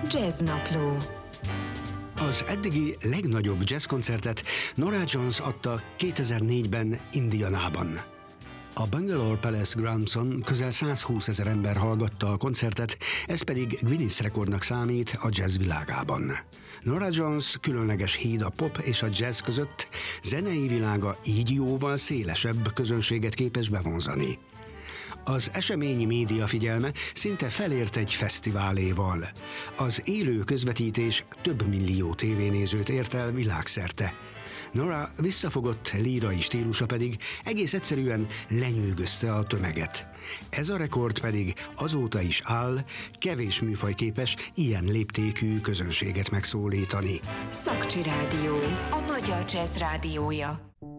Jazznapló. Az eddigi legnagyobb jazzkoncertet Norah Jones adta 2004-ben Indianában. A Bangalore Palace Groundson közel 120 000 ember hallgatta a koncertet, ez pedig Guinness rekordnak számít a jazz világában. Norah Jones különleges híd a pop és a jazz között, zenei világa így jóval szélesebb közönséget képes bevonzani. Az eseményi média figyelme szinte felért egy fesztiváléval. Az élő közvetítés több millió tévénézőt ért el világszerte. Norah visszafogott lírai stílusa pedig egész egyszerűen lenyűgözte a tömeget. Ez a rekord pedig azóta is áll, kevés műfaj képes ilyen léptékű közönséget megszólítani. Szakcsi Rádió, a magyar jazz rádiója.